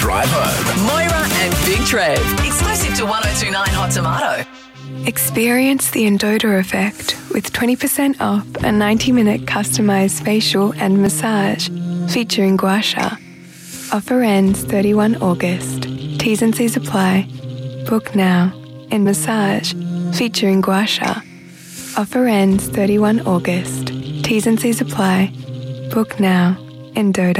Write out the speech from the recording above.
Drive Home. Moira and Big Trev. Exclusive to 1029 Hot Tomato. Experience the Endota effect with 20% off a 90-minute customised facial and massage featuring gua sha. Offer ends 31 August. T's and C's apply. Book now. In massage featuring gua sha. Offer ends 31 August. T's and C's apply. Book now. Endota.